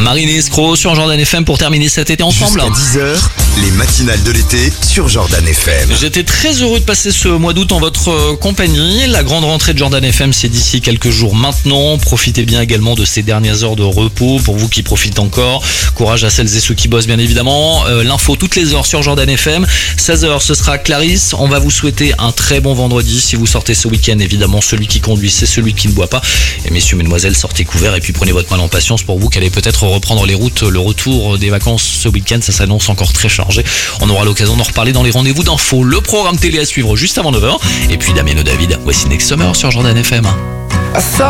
Marine et Escroc sur Jordan FM pour terminer cet été ensemble. Jusqu'à 10h, les matinales de l'été sur Jordan FM. J'étais très heureux de passer ce mois d'août en votre compagnie. La grande rentrée de Jordan FM, c'est d'ici quelques jours maintenant. Profitez bien également de ces dernières heures de repos pour vous qui profitent encore. Courage à celles et ceux qui bossent bien évidemment. L'info toutes les heures sur Jordan FM. 16h, ce sera Clarisse. On va vous souhaiter un très bon vendredi. Si vous sortez ce week-end, évidemment, celui qui conduit, c'est celui qui ne boit pas. Et messieurs, mesdemoiselles, sortez couverts et puis prenez votre mal en patience pour vous qu'elle allez peut-être reprendre les routes. Le retour des vacances ce week-end, ça s'annonce encore très chargé. On aura l'occasion d'en reparler dans les rendez-vous d'infos. Le programme télé à suivre juste avant 9h. Et puis Damien et David, voici Next Summer sur Jordan FM.